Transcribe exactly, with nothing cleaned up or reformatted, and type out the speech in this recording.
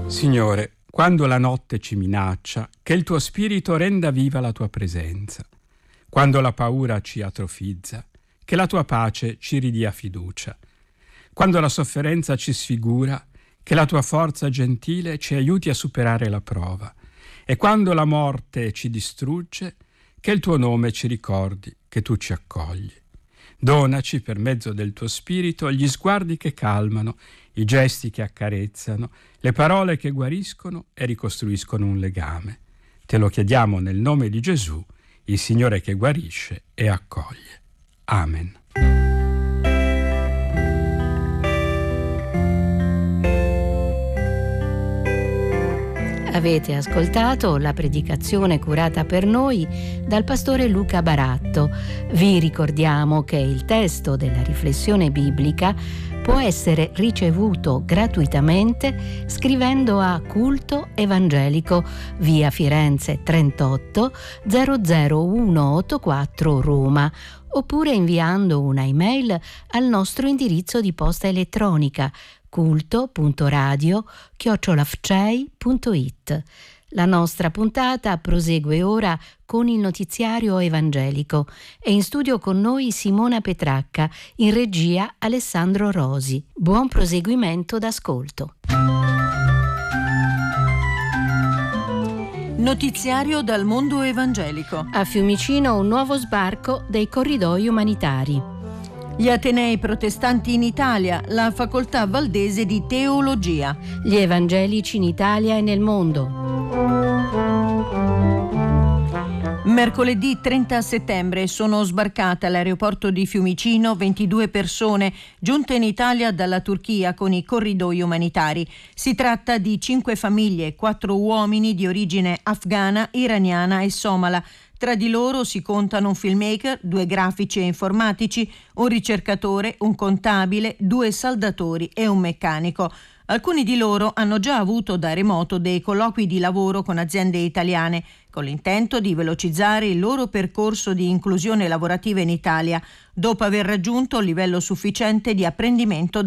Signore, quando la notte ci minaccia, che il tuo spirito renda viva la tua presenza. Quando la paura ci atrofizza, che la tua pace ci ridia fiducia. Quando la sofferenza ci sfigura, che la tua forza gentile ci aiuti a superare la prova. E quando la morte ci distrugge, che il tuo nome ci ricordi, che tu ci accogli. Donaci per mezzo del tuo spirito gli sguardi che calmano, i gesti che accarezzano, le parole che guariscono e ricostruiscono un legame. Te lo chiediamo nel nome di Gesù, il Signore che guarisce e accoglie. Amen. Avete ascoltato la predicazione curata per noi dal pastore Luca Baratto. Vi ricordiamo che il testo della riflessione biblica può essere ricevuto gratuitamente scrivendo a Culto Evangelico, via Firenze trentotto zero zero uno otto quattro Roma, oppure inviando una email al nostro indirizzo di posta elettronica culto punto radio chiocciola f c e i punto i t. La nostra puntata prosegue ora con il notiziario evangelico. È in studio con noi Simona Petracca, in regia Alessandro Rosi. Buon proseguimento d'ascolto. Notiziario dal mondo evangelico. A Fiumicino un nuovo sbarco dei corridoi umanitari. Gli Atenei protestanti in Italia, la facoltà valdese di teologia. Gli evangelici in Italia e nel mondo. Mercoledì trenta settembre sono sbarcate all'aeroporto di Fiumicino ventidue persone giunte in Italia dalla Turchia con i corridoi umanitari. Si tratta di cinque famiglie, quattro uomini di origine afghana, iraniana e somala. Tra di loro si contano un filmmaker, due grafici e informatici, un ricercatore, un contabile, due saldatori e un meccanico. Alcuni di loro hanno già avuto da remoto dei colloqui di lavoro con aziende italiane, con l'intento di velocizzare il loro percorso di inclusione lavorativa in Italia, dopo aver raggiunto il livello sufficiente di apprendimento